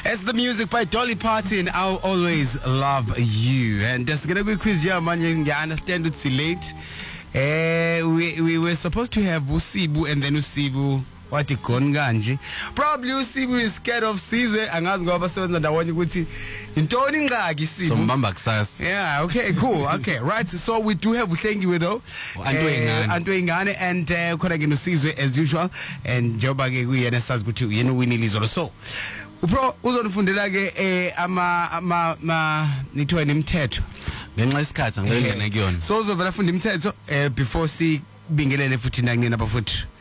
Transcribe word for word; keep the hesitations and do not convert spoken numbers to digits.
It's the music by Dolly Parton. I'll always love you. And just gonna go quiz you, man. You understand it's late. Uh, we we were supposed to have Usibu and then Usibu. What ganje. Probably Usibu is scared of Caesar. Angazi ngoba sebenza ndawonye ukuthi intoni ingxaki Sibu. Sombamba kusasa. Yeah, okay, cool. Okay, right. So we do have Uhlengiwe though. Anto ingane and khona ke noSizwe as usual and njoba ke kuyena sazi ukuthi yena uwinile izolo. So upro uzonifundela ke eh ama ama ma nithiwa nemthetho ngenxa isikhathi ngeke ngene kuyona. So uzovela funda imithetho eh before si bingelele futhi nanginena bafuthi.